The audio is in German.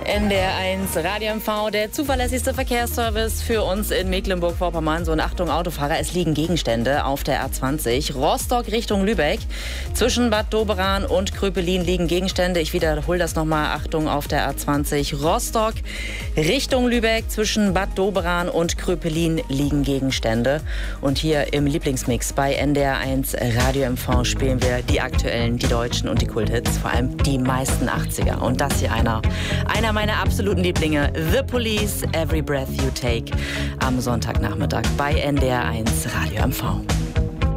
NDR1 Radio MV, der zuverlässigste Verkehrsservice für uns in Mecklenburg-Vorpommern. So, und Achtung Autofahrer, es liegen Gegenstände auf der A20. Rostock Richtung Lübeck. Zwischen Bad Doberan und Kröpelin liegen Gegenstände. Ich wiederhole das nochmal. Achtung auf der A20. Rostock Richtung Lübeck. Zwischen Bad Doberan und Kröpelin liegen Gegenstände. Und hier im Lieblingsmix bei NDR1 Radio MV spielen wir die aktuellen, die deutschen und die Kulthits. Vor allem die meisten 80er. Und das hier einer meiner absoluten Lieblinge, The Police, Every Breath You Take, am Sonntagnachmittag bei NDR1 Radio MV.